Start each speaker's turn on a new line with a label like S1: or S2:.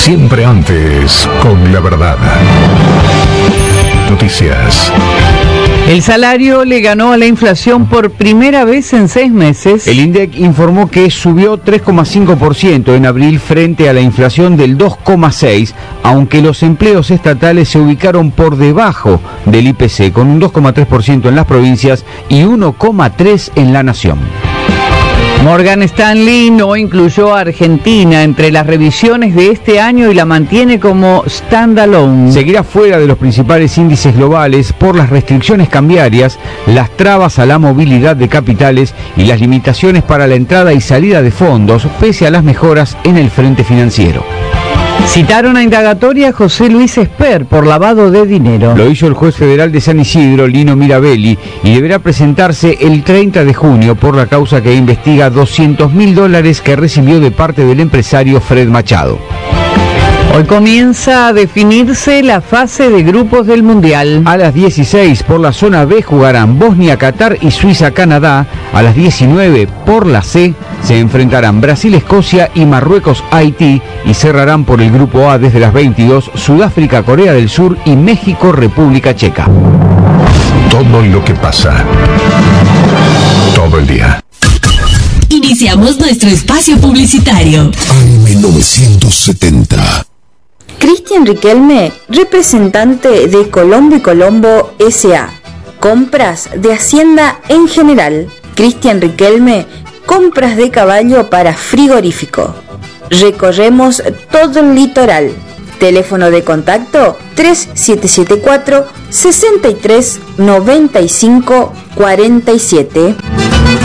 S1: Siempre antes, con la verdad. Noticias.
S2: El salario le ganó a la inflación por primera vez en 6 meses.
S3: El INDEC informó que subió 3,5% en abril frente a la inflación del 2,6%, aunque los empleos estatales se ubicaron por debajo del IPC, con un 2,3% en las provincias y 1,3% en la nación.
S2: Morgan Stanley no incluyó a Argentina entre las revisiones de este año y la mantiene como standalone.
S3: Seguirá fuera de los principales índices globales por las restricciones cambiarias, las trabas a la movilidad de capitales y las limitaciones para la entrada y salida de fondos, pese a las mejoras en el frente financiero.
S2: Citaron a indagatoria a José Luis Esper por lavado de dinero.
S3: Lo hizo el juez federal de San Isidro, Lino Mirabelli, y deberá presentarse el 30 de junio por la causa que investiga $200.000 que recibió de parte del empresario Fred Machado.
S2: Hoy comienza a definirse la fase de grupos del Mundial.
S3: A las 16 por la zona B jugarán Bosnia, Qatar y Suiza, Canadá. A las 19 por la C se enfrentarán Brasil, Escocia y Marruecos, Haití, y cerrarán por el grupo A desde las 22 Sudáfrica, Corea del Sur y México, República Checa.
S1: Todo lo que pasa. Todo el día.
S4: Iniciamos nuestro espacio publicitario.
S5: AM 970.
S6: Cristian Riquelme, representante de Colombo y Colombo S.A. Compras de Hacienda en general. Cristian Riquelme, compras de caballo para frigorífico. Recorremos todo el litoral. Teléfono de contacto 3774 63 95 47.